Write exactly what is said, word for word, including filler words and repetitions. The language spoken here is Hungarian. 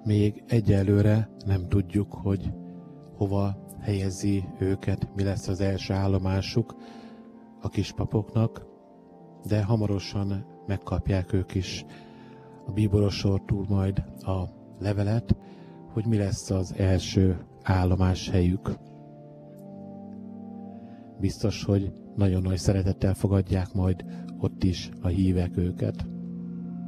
Még egyelőre nem tudjuk, hogy hova helyezi őket, mi lesz az első állomásuk a kispapoknak, de hamarosan megkapják ők is a bíborosortól majd a levelet, hogy mi lesz az első állomás helyük. Biztos, hogy nagyon nagy szeretettel fogadják majd ott is a hívek őket.